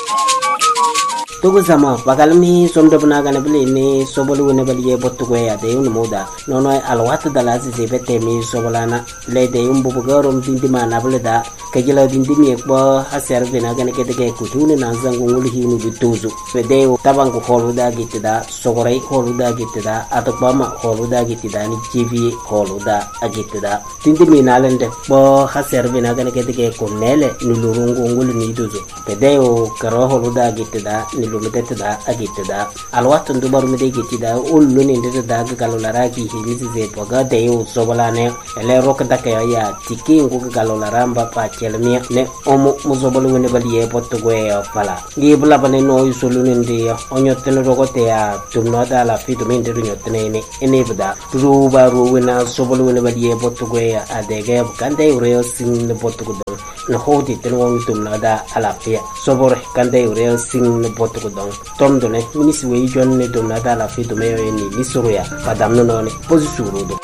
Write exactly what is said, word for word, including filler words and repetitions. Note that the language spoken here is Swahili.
Tugu sama bakalmi somda punaga na bili ni sobolu ne bali ye botu ko ya de un moda nono alwat dala si se bete mi sobolana le de un bubu garom dindi mana bele da kejela dindi mi ko haser bina ga ne kete ke kutuni na zangu nguli hinu bituzu fede tabangu holu da gitida sogorai holu da gitida atokbama holu da gitida ni jivi holu da agitida dindi mi nalende bo haser bina ga ne kete ke kunele ni lurungu nguli ni duzu fede o karo holu da gitida ni lumete da agite da alwatun dubar mu de giti da ullu ne de da ga galolara ki himizi ze poga de u sobalane ele rok da ka ya tiki ngu ga galolara mba pa chelmi ne omu muzobolu ne baliye potto go ya pala ngi bula bane no yusulu ne de onyo tene rogote ya tumno da la fitu min de nyotene ne ene bda ru ba ru wena sobolu ne baliye potto go ya adege kande ure sin ne potto go na hodi tene won tumno da alafia sobor kande ure sin ne potto dong tom done minisi we jon ne dona da la fi do me ni misuru ya padam no ne posisuru do